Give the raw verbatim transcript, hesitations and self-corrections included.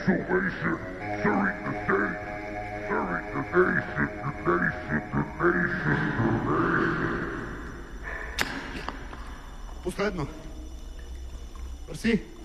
situation, serving the state, serving the nation, the nation, the nation, the nation. Последно. Мерси.